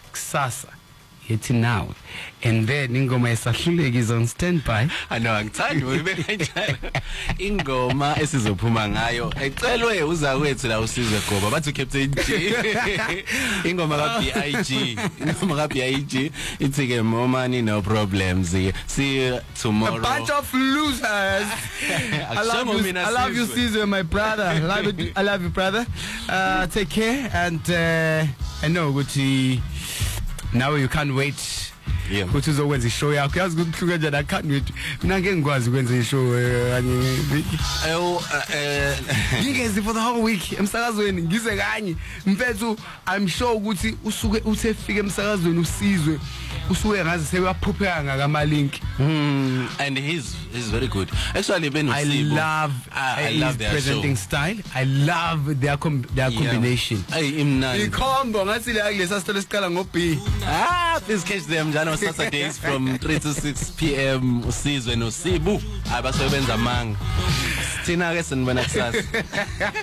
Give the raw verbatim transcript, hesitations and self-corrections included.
kusasa yethi now, and then ingoma esahluleki is on standby. I know angithandi uyibeka kanjalo. Ingoma esizophuma ngayo ecelwe uzakwethu la uSizwe Goba bathi Captain G. Ingoma ka B I G, ingoma ka B I G ithi ke more money no problems. See you tomorrow. A bunch of losers. I love you, I love you Sizwe, my brother. I love you, I love you brother. Uh, take care, and uh, I know ukuthi now you can't wait. Yeah. Ukuthi uzokwenza ishow yakho. Yazi ukuthi hluka nje I can't wait. Mina ngeke ngikwazi ukwenza ishow kanye. Eh ngingezi for the whole week emsakazweni ngize kanye. Mfethu I'm sure ukuthi usuke uthe fika emsakazweni uSizwe usuke ngazi sewaphupheka ngakama link. Mm, and he's he's very good. Actually Ben I love I, I his love their presenting show. style. I love their com their Yeah. combination. Hey imnandi. Ikhombo ngathi la kulesa sitolo siqala ngo B. Ah, please catch them njalo Saturdays from three to six p m uSizwe noSibu abasebenza manga. Thina ke sinibona kusasa.